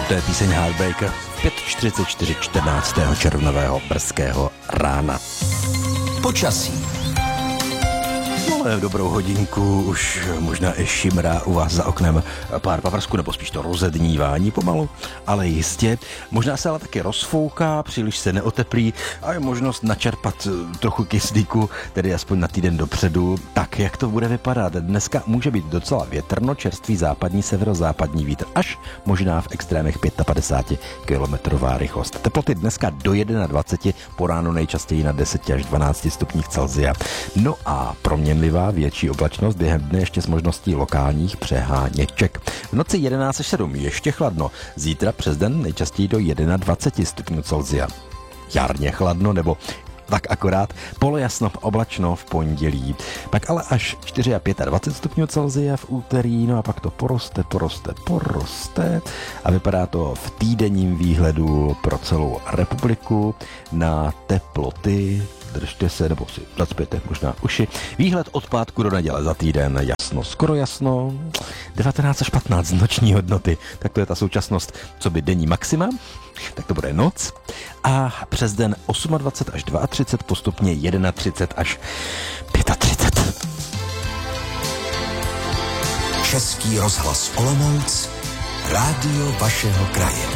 To je píseň Heartbreaker 5:44 14. červnového brzkého rána. Počasí. V dobrou hodinku už možná i šimrá u vás za oknem pár pavrsků, nebo spíš to rozednívání pomalu, ale jistě. Možná se ale taky rozfouká, příliš se neoteplí a je možnost načerpat trochu kyslíku, tedy aspoň na týden dopředu. Tak, jak to bude vypadat? Dneska může být docela větrno, čerstvý západní, severozápadní vítr, až možná v extrémech 55 kilometrová rychlost. Teploty dneska do 21, po ránu nejčastěji na 10 až 12 stupních Celsia. No a proměnlivá větší oblačnost, během dne ještě s možností lokálních přeháněček. V noci 11 až 7 ještě chladno, zítra přes den nejčastěji do 21 stupňů Celsia. Jarně chladno nebo tak akorát polojasno oblačno v pondělí. Pak ale až 4 a 25 stupňů Celsia v úterý, no a pak to poroste a vypadá to v týdenním výhledu pro celou republiku na teploty. Držte se, nebo si zacpěte možná uši. Výhled od pátku do neděle za týden jasno, skoro jasno, 19 až 15 noční hodnoty. Tak to je ta současnost, co by denní maxima, tak to bude noc. A přes den 28 až 32, postupně 31 až 35. Český rozhlas Olomouc, rádio vašeho kraje.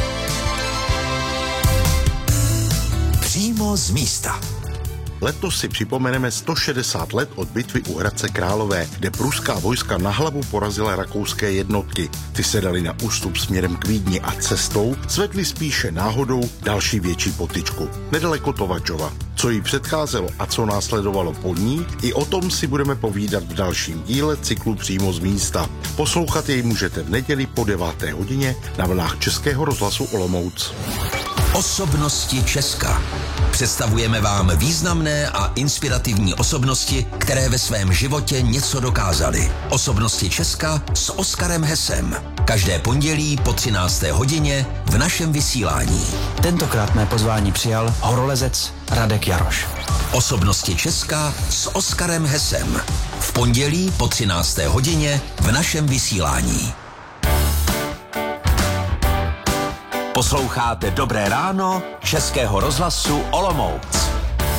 Přímo z místa. Letos si připomeneme 160 let od bitvy u Hradce Králové, kde pruská vojska na hlavu porazila rakouské jednotky. Ty se dali na ústup směrem k Vídni a cestou svedli spíše náhodou další větší potyčku. Nedaleko Tovačova. Co jí předcházelo a co následovalo po ní, i o tom si budeme povídat v dalším díle cyklu Přímo z místa. Poslouchat jej můžete v neděli po 9. hodině na vlnách Českého rozhlasu Olomouc. Osobnosti Česka. Představujeme vám významné a inspirativní osobnosti, které ve svém životě něco dokázaly. Osobnosti Česka s Oskarem Hesem. Každé pondělí po 13. hodině v našem vysílání. Tentokrát mé pozvání přijal horolezec Radek Jaroš. Osobnosti Česka s Oskarem Hesem. V pondělí po 13. hodině v našem vysílání. Posloucháte Dobré ráno Českého rozhlasu Olomouc.